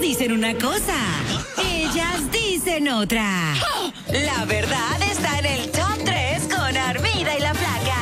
dicen una cosa, ellas dicen otra. La verdad está en el Top 3 con Armida y la Flaca.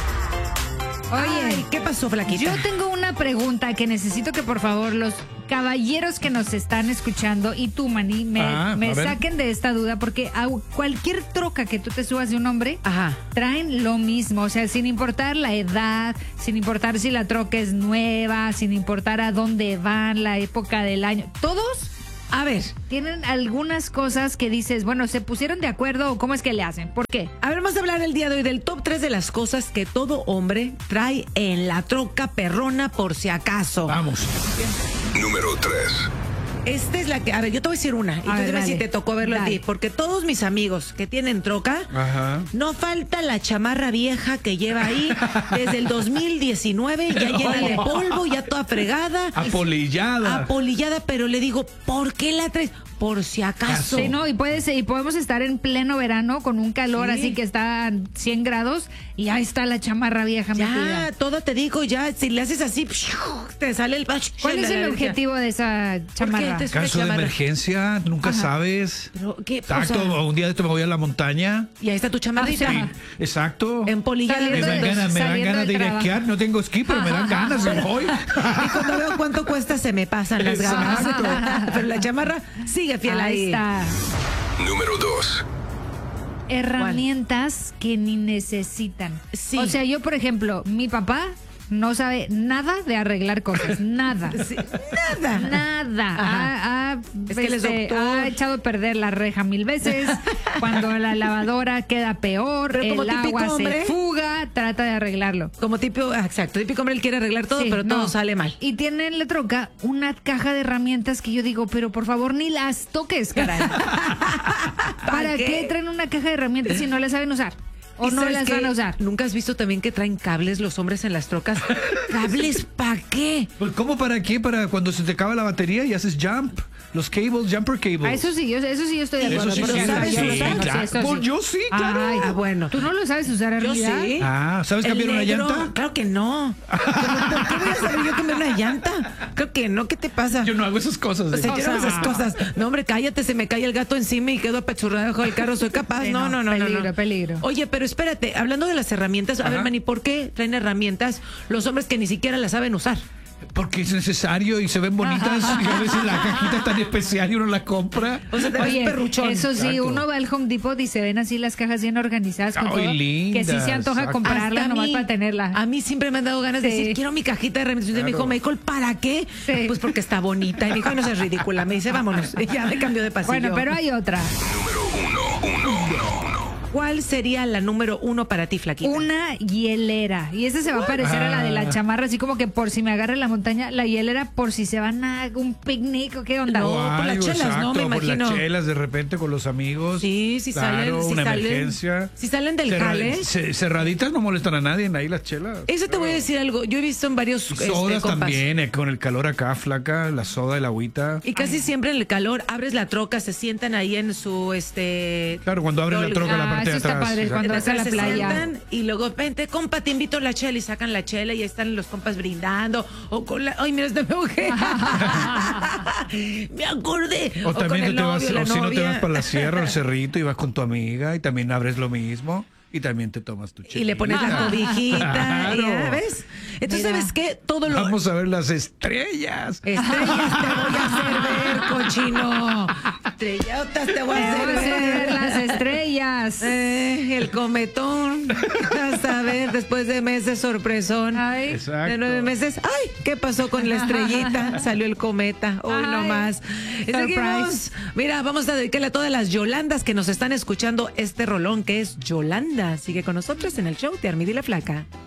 Oye, Ay, ¿qué pasó, Flaquita? yo tengo una pregunta que necesito que por favor los caballeros que nos están escuchando y tú, Manny, me a ver. saquen de esta duda, porque a cualquier troca que tú te subas de un hombre, Ajá. traen lo mismo, o sea, sin importar la edad, sin importar si la troca es nueva, sin importar a dónde van, la época del año, todos A ver, tienen algunas cosas que dices, bueno, ¿se pusieron de acuerdo o cómo es que le hacen? ¿Por qué? vamos a hablar el día de hoy del top 3 de las cosas que todo hombre trae en la troca perrona por si acaso. Vamos. Número 3. Esta es la que, a ver, yo te voy a decir una y tú ver, dime si dale. te tocó verlo a Dale. ti, porque todos mis amigos que tienen troca, Ajá. no falta la chamarra vieja que lleva ahí desde el 2019, ya llena de polvo, ya toda fregada, Apolillada. pero le digo, ¿por qué la traes? Por si acaso. Sí, no, y podemos estar en pleno verano con un calor Sí. así que está a 100 grados y ahí está la chamarra vieja Ya, metida. todo te digo, ya, si le haces así, te sale el... ¿Cuál es el objetivo de esa chamarra? te- Caso de chamarra? emergencia, nunca sabes. Pero, ¿qué? Exacto, O sea, un día de esto me voy a la montaña. y ahí está tu chamarrita. Ajá. Exacto. Empolillada. Me Saliendo dan de- ganas, saliendo de del ir a trabajo. esquiar. No tengo esquí, pero me dan ganas y voy. Y cuando veo cuánto cuesta, se me pasan las ganas. Exacto. Pero la chamarra sigue fiel ahí. Ahí está. Número 2. Herramientas que ni necesitan. Sí. O sea, yo, por ejemplo, mi papá no sabe nada de arreglar cosas. Nada. Sí, nada. Nada. Ajá. Es que él es doctor. Ha echado a perder la reja 1000 veces. Cuando la lavadora queda peor, Pero como el típico agua hombre. se fuga, trata de arreglarlo. Como exacto, típico hombre, él quiere arreglar todo, Sí, pero no. todo sale mal. Y tiene en la troca una caja de herramientas que yo digo, pero por favor ni las toques, caray. ¿Para qué traen una caja de herramientas si no las saben usar? ¿O ¿Y no sabes las qué? van a usar? ¿Nunca has visto también que traen cables los hombres en las trocas? ¿Cables para qué? Pues, ¿cómo para qué? Para cuando se te acaba la batería y haces jump. Los cables, jumper cables. Ah, eso sí yo estoy de acuerdo. Eso sí, porque sí, sabes sí, usarlo, claro. eso Pues yo sí, claro. Ay, Ah, bueno. ¿Tú no lo sabes usar, Yo Armida? sí. Ah, ¿sabes El cambiar una negro, llanta? Claro que no. ¿Por qué voy a saber yo cambiar una llanta? Creo que no. ¿Qué te pasa? Yo no hago esas cosas. O sea, yo no hago esas cosas. No, hombre, cállate, se me cae el gato encima y quedo apachurrado debajo del carro. Soy capaz. Sí, No. peligro. Oye, pero espérate, hablando de las herramientas, a ver, Ajá. Manny, ¿por qué traen herramientas los hombres que ni siquiera las saben usar? Porque es necesario y se ven bonitas y a veces la cajita es tan especial y uno la compra. O sea, te ves Oye, perruchón. eso sí, Exacto. uno va al Home Depot y se ven así las cajas bien organizadas con Ay, todo, que sí lindas, se antoja exacto. comprarla Hasta a nomás mí- para tenerla. A mí siempre me han dado ganas de Sí. decir, quiero mi cajita de herramientas. Y me dijo, Claro. Michael, ¿para qué? Sí. Pues porque está bonita. Y me dijo, "Ay, no seas ridícula". Me dice, vámonos. Y ya me cambió de pasillo. Bueno, pero hay otra. Número 1. ¿Cuál sería la número 1 para ti, Flaquita? Una hielera. Y esa se va a parecer a la de la chamarra, así como que por si me agarra en la montaña, la hielera por si se van a un picnic o qué onda. No, por las algo, chelas, ¿no? Me por imagino. las chelas de repente con los amigos. Sí, si Claro, salen, si una salen, emergencia. si salen del cale. Cerraditas no molestan a nadie, ahí las chelas. Eso te voy a decir algo. Yo he visto en varios Sodas compas. también, con el calor acá, flaca, la soda, el agüita. Y casi siempre en el calor abres la troca, se sientan ahí en su Claro, cuando abres la troca, la parte de eso está atrás. padre, exacto. cuando vas a la se playa. sientan y luego, vente, compa, te invito a la chela y sacan la chela y ahí están los compas brindando. O con la. Ay, mira, este me ahogué. Me acordé. O con también el tú te vas, novio, la o si no te novia. vas para la sierra, al cerrito y vas con tu amiga y también abres lo mismo y también te tomas tu chela. Y le pones la cobijita. Claro. ¿Ya ves? Entonces, Mira. ¿sabes qué? Todo lo. Vamos a ver las estrellas. Estrellas te voy a hacer ver, cochino. Estrellotas te voy a hacer Vamos a ver ver. las estrellas. El cometón. Vas a ver, después de meses, sorpresón. Ay. Exacto. De 9 meses. ¡Ay! ¿Qué pasó con la estrellita? Salió el cometa. Hoy Ay, no más. Y surprise. seguimos. Mira, vamos a dedicarle a todas las Yolandas que nos están escuchando este rolón que es Yolanda. Sigue con nosotros en el show de Armida y la Flaca.